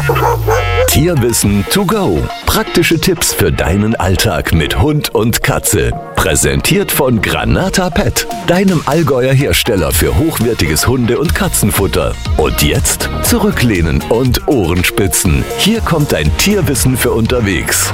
Tierwissen to go. Praktische Tipps für deinen Alltag mit Hund und Katze. Präsentiert von Granata Pet, deinem Allgäuer Hersteller für hochwertiges Hunde- und Katzenfutter. Und jetzt zurücklehnen und Ohren spitzen. Hier kommt dein Tierwissen für unterwegs.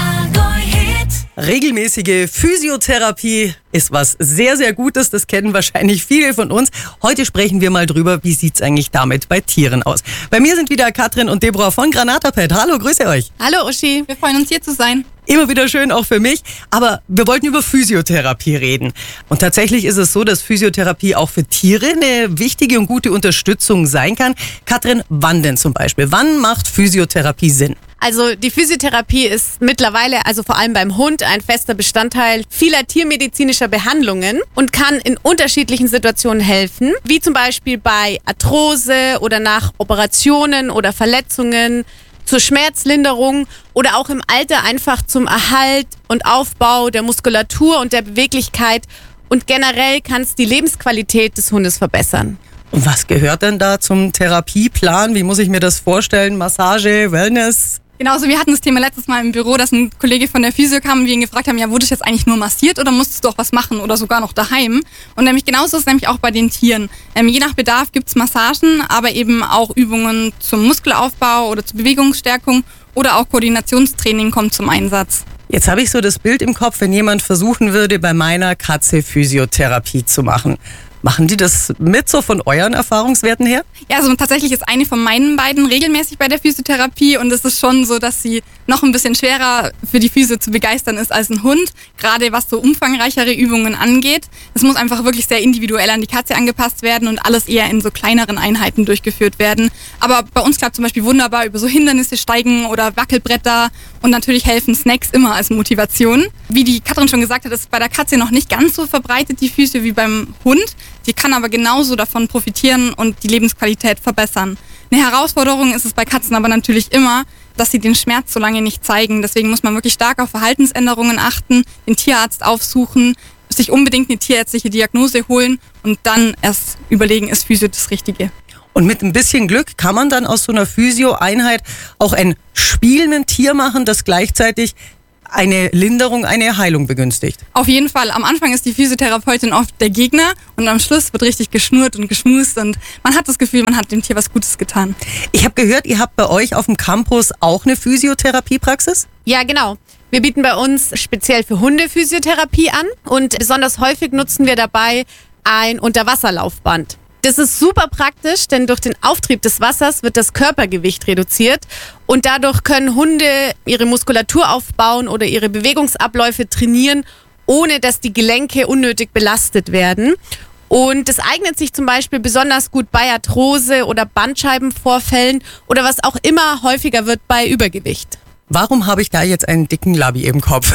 Regelmäßige Physiotherapie ist was sehr, sehr Gutes. Das kennen wahrscheinlich viele von uns. Heute sprechen wir mal drüber, wie sieht's eigentlich damit bei Tieren aus. Bei mir sind wieder Katrin und Deborah von Granata Pet. Hallo, grüße euch. Hallo Uschi, wir freuen uns hier zu sein. Immer wieder schön, auch für mich. Aber wir wollten über Physiotherapie reden. Und tatsächlich ist es so, dass Physiotherapie auch für Tiere eine wichtige und gute Unterstützung sein kann. Katrin, wann denn zum Beispiel? Wann macht Physiotherapie Sinn? Also die Physiotherapie ist mittlerweile, also vor allem beim Hund, ein fester Bestandteil vieler tiermedizinischer Behandlungen und kann in unterschiedlichen Situationen helfen, wie zum Beispiel bei Arthrose oder nach Operationen oder Verletzungen, zur Schmerzlinderung oder auch im Alter einfach zum Erhalt und Aufbau der Muskulatur und der Beweglichkeit. Und generell kann es die Lebensqualität des Hundes verbessern. Und was gehört denn da zum Therapieplan? Wie muss ich mir das vorstellen? Massage, Wellness? Genauso, wir hatten das Thema letztes Mal im Büro, dass ein Kollege von der Physio kam und wir ihn gefragt haben, ja, wurdest du jetzt eigentlich nur massiert oder musstest du auch was machen oder sogar noch daheim? Und nämlich genauso ist es nämlich auch bei den Tieren. Je nach Bedarf gibt's Massagen, aber eben auch Übungen zum Muskelaufbau oder zur Bewegungsstärkung oder auch Koordinationstraining kommt zum Einsatz. Jetzt habe ich so das Bild im Kopf, wenn jemand versuchen würde, bei meiner Katze Physiotherapie zu machen. Machen die das mit so von euren Erfahrungswerten her? Ja, also tatsächlich ist eine von meinen beiden regelmäßig bei der Physiotherapie und es ist schon so, dass sie noch ein bisschen schwerer für die Physio zu begeistern ist als ein Hund, gerade was so umfangreichere Übungen angeht. Es muss einfach wirklich sehr individuell an die Katze angepasst werden und alles eher in so kleineren Einheiten durchgeführt werden. Aber bei uns klappt zum Beispiel wunderbar über so Hindernisse steigen oder Wackelbretter und natürlich helfen Snacks immer als Motivation. Wie die Katrin schon gesagt hat, ist bei der Katze noch nicht ganz so verbreitet die Physio wie beim Hund. Die kann aber genauso davon profitieren und die Lebensqualität verbessern. Eine Herausforderung ist es bei Katzen aber natürlich immer, dass sie den Schmerz so lange nicht zeigen. Deswegen muss man wirklich stark auf Verhaltensänderungen achten, den Tierarzt aufsuchen, sich unbedingt eine tierärztliche Diagnose holen und dann erst überlegen, ist Physio das Richtige. Und mit ein bisschen Glück kann man dann aus so einer Physio-Einheit auch ein Spiel mit dem Tier machen, das gleichzeitig eine Linderung, eine Heilung begünstigt. Auf jeden Fall. Am Anfang ist die Physiotherapeutin oft der Gegner und am Schluss wird richtig geschnurrt und geschmust und man hat das Gefühl, man hat dem Tier was Gutes getan. Ich habe gehört, ihr habt bei euch auf dem Campus auch eine Physiotherapiepraxis? Ja, genau. Wir bieten bei uns speziell für Hunde Physiotherapie an und besonders häufig nutzen wir dabei ein Unterwasserlaufband. Das ist super praktisch, denn durch den Auftrieb des Wassers wird das Körpergewicht reduziert und dadurch können Hunde ihre Muskulatur aufbauen oder ihre Bewegungsabläufe trainieren, ohne dass die Gelenke unnötig belastet werden. Und das eignet sich zum Beispiel besonders gut bei Arthrose oder Bandscheibenvorfällen oder was auch immer häufiger wird bei Übergewicht. Warum habe ich da jetzt einen dicken Labi im Kopf?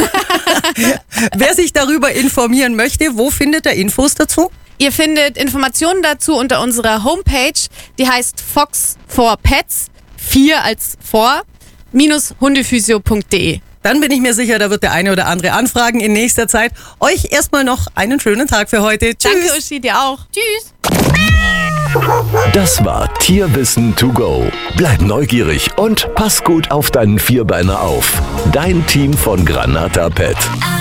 Wer sich darüber informieren möchte, wo findet er Infos dazu? Ihr findet Informationen dazu unter unserer Homepage, die heißt Fox4Pets, 4 als 4, -hundephysio.de. Dann bin ich mir sicher, da wird der eine oder andere anfragen in nächster Zeit. Euch erstmal noch einen schönen Tag für heute. Tschüss. Danke Uschi, dir auch. Tschüss. Das war Tierwissen to go. Bleib neugierig und pass gut auf deinen Vierbeiner auf. Dein Team von Granata Pet.